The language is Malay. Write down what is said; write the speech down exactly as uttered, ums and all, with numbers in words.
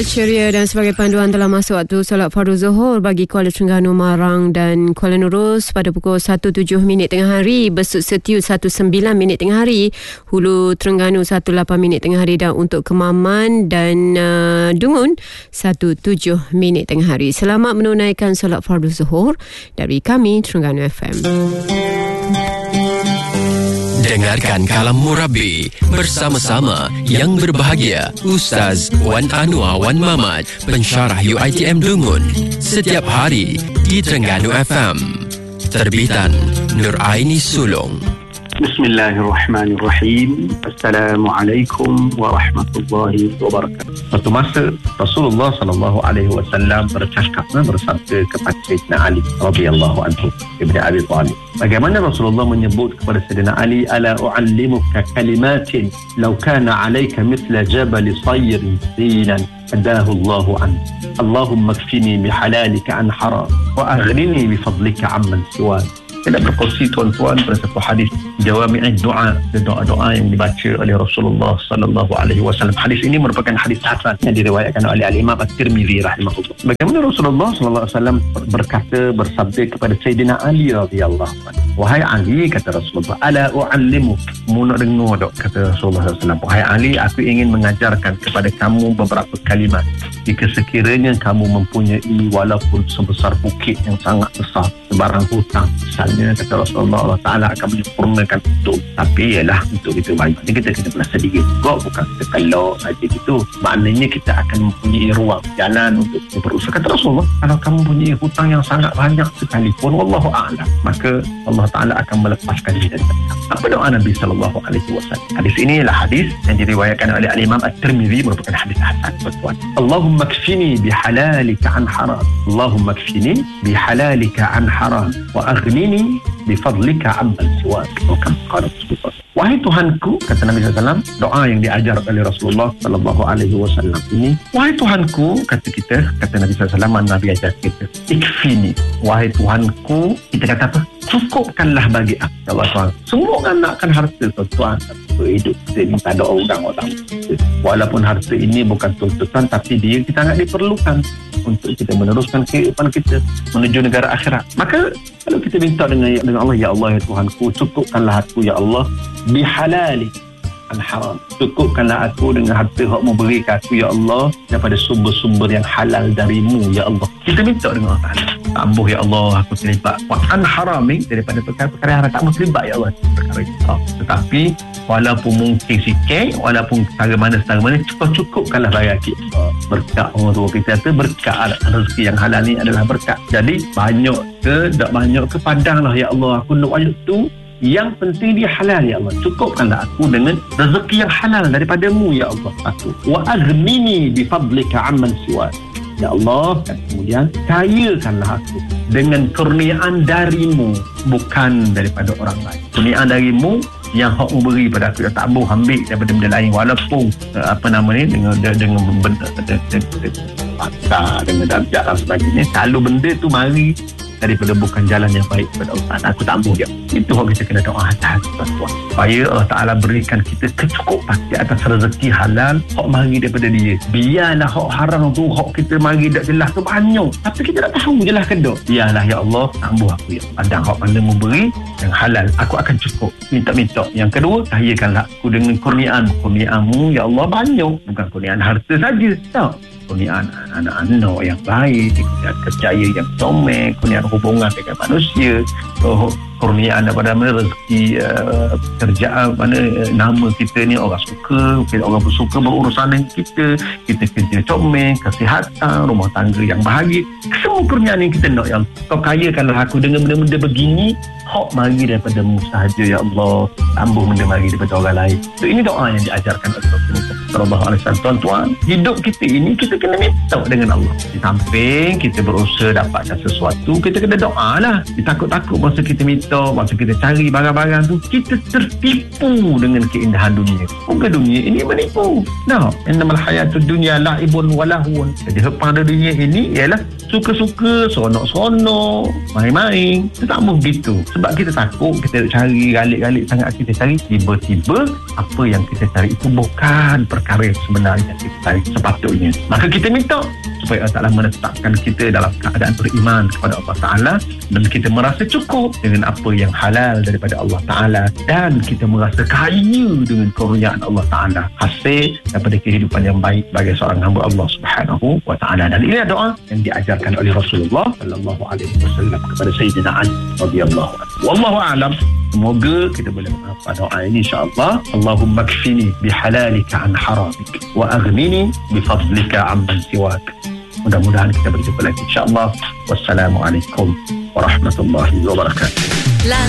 Ceria dan sebagai panduan telah masuk waktu solat fardu Zuhur bagi Kuala Terengganu, Marang dan Kuala Nurus pada pukul satu tujuh minit tengah hari, Besut Setiu satu sembilan minit tengah hari, Hulu Terengganu satu lapan minit tengah hari, dan untuk Kemaman dan uh, Dungun satu tujuh minit tengah hari. Selamat menunaikan solat fardu Zuhur dari kami Terengganu F M. Dengarkan Kalam Murabi bersama-sama yang berbahagia Ustaz Wan Anwar Wan Mamat, pensyarah U I T M Dungun, setiap hari di Terengganu F M. Terbitan Nur Aini Sulong. Bismillahirrahmanirrahim. Assalamualaikum warahmatullahi wabarakatuh. Suatu masa Rasulullah sallallahu alaihi wasallam bercakap bersabda kepada Sayyidina Ali radhiyallahu anhu ibn Abi Thalib. Bagaimana Rasulullah menyebut kepada Sayyidina Ali, ala u'allimuka kalimatin law kana 'alayka mithla jabal sayrin zinan adahu Allahu an. Allahumma kfini bihalalika an haram wa aghnini bifadlika amman siwak. Kita berkongsi tuan-tuan pada satu hadis jawami'id doa, doa-doa yang dibaca oleh Rasulullah sallallahu alaihi wasallam. Hadis ini merupakan hadis hasan yang diriwayatkan oleh Al-Imam At-Tirmidzi rahimahullah. Bagaimana Rasulullah sallallahu alaihi wasallam berkata, bersabda kepada Sayyidina Ali radhiyallahu anhu, wahai Ali, kata Rasulullah, ala u'allimuk, munak dengar dok, kata Rasulullah sallallahu alaihi wasallam, wahai Ali, aku ingin mengajarkan kepada kamu beberapa kalimat. Jika sekiranya kamu mempunyai walaupun sebesar bukit yang sangat besar, sebarang hutang misalnya, kata Rasulullah, Allah Ta'ala akan menyempurnakan itu. Tapi ialah untuk itu baik, kita kena pernah sedikit juga, bukan kita kelok saja gitu. Maknanya kita akan mempunyai ruang jalan untuk berusaha. Kata Rasulullah, kalau kamu mempunyai hutang yang sangat banyak sekalipun, wallahu a'lam, maka Allah Ta'ala akan melepaskan dia dari hutang. Apa doa Nabi sallallahu alaihi wasallam? Hadis ini adalah hadis yang diriwayatkan oleh Al-Imam At-Tirmidzi, merupakan hadis hasan. Allahumma kfini bihalalika an haram. Allahumma kfini bihalalika an haram wa aghnini bifadlika amman siwak. Wahai Tuhanku, kata Nabi sallallahu alaihi wasallam, doa yang diajar oleh Rasulullah sallallahu alaihi wasallam ini, wahai Tuhanku, kata kita, kata Nabi sallallahu alaihi wasallam, Nabi ajar kita, ikfini, wahai Tuhanku, kita kata apa? Cukupkanlah bagi aku, ya Allah Tuhan. Semua orang nakkan harta, tuan-tuan, untuk hidup kita ni tak ada orang-orang. Walaupun harta ini bukan tuntutan, tapi dia kita sangat diperlukan untuk kita meneruskan kehidupan kita menuju negara akhirat. Maka kalau kita minta dengan, dengan Allah, ya Allah, ya Tuhanku, cukupkanlah aku, ya Allah, bihalali an haram. Cukupkanlah aku dengan harta yang mu beri ke aku, ya Allah, daripada sumber-sumber yang halal darimu, ya Allah. Kita minta dengan Allah Ta'ala, tambuh ya Allah, aku terlibat an haram ni, daripada perkara-perkara yang haram, tak mau terlibat ya Allah perkara itu. Tetapi walaupun mungkin sikit, walaupun setara mana setara mana, cukup-cukupkanlah bagi kita. Berkat orang tua kita kata, berkat rezeki yang halal ni adalah berkat. Jadi banyak ke tak banyak ke, padanglah ya Allah, aku nak banyak tu, yang penting dia halal ya Allah. Cukupkanlah aku dengan rezeki yang halal daripadamu ya Allah. Aku wa aghnini bifadlika amman siwak. Ya Allah, dan kemudian kayakanlah aku dengan kurniaan darimu, bukan daripada orang lain. Kurniaan darimu yang hak beri pada aku, yang tak boleh ambil daripada benda lain, walaupun uh, apa nama ni, dengan dengan benda pakar, dengan darjat dan sebagainya. Kalau benda tu mari daripada bukan jalan yang baik kepada Allah, aku tak ambil dia. Itu yang kita kena doa atas, tuan-tuan, supaya Allah Ta'ala berikan kita kecukupan di atas rezeki halal hak mari daripada dia. Biarlah hak haram tu, hak kita mari tak jelas tu banyak, tapi kita tak tahu jelas ke tak. Biarlah ya Allah, tambah aku ya. Padang hak mana mu beri yang halal, aku akan cukup. Minta-minta. Yang kedua, kayakanlah aku dengan kurniaan. Kurniaanmu ya Allah banyak, bukan kurniaan harta saja, tak. Kurniaan anak-anak yang baik, kurniaan kerjaya yang comel, kurniaan hubungan dengan manusia, oh, kurniaan daripada mana rezeki uh, kerjaan mana uh, nama kita ni orang suka, orang bersuka berurusan dengan kita, kita kerja comel, kesihatan, rumah tangga yang bahagia. Semua kurniaan yang kita nak, yang kau kayakanlah aku dengan benda-benda begini, hak mari daripada-Mu sahaja ya Allah, tambah benda mari daripada orang lain. So, ini doa yang diajarkan oleh Rasulullah sallallahu alaihi wasallam. Tuan-tuan, hidup kita ini kita kena minta dengan Allah. Di samping kita berusaha dapatkan sesuatu, kita kena doa lah. Takut-takut masa kita minta, masa kita cari barang-barang tu, kita tertipu dengan keindahan dunia. Bukan dunia ini menipu. Nah, innamal hayatud dunya la'ibun wa lahun. Jadi hepang dunia ini ialah suka-suka, seronok-seronok, main-main. Kita tak mau begitu. Sebab kita takut, kita cari galik-galik sangat kita cari, tiba-tiba apa yang kita cari itu bukan perkara perkara sebenarnya kita sepatutnya. Maka kita minta supaya Allah Ta'ala menetapkan kita dalam keadaan beriman kepada Allah Ta'ala dan kita merasa cukup dengan apa yang halal daripada Allah Ta'ala dan kita merasa kaya dengan kurniaan Allah Ta'ala hasil daripada kehidupan yang baik bagi seorang hamba Allah Subhanahu wa Ta'ala. Dan ini doa yang diajarkan oleh Rasulullah sallallahu alaihi wasallam kepada Sayyidina Ali radhiyallahu anhu. Wallahu a'lam. Semoga kita boleh menghafal doa ini insya-Allah. Allahumma kfini bihalalika an haramik wa aghnini bifadlika amman siwak. Mudah-mudahan kita berjumpa lagi insya-Allah. Wassalamualaikum warahmatullahi wabarakatuh.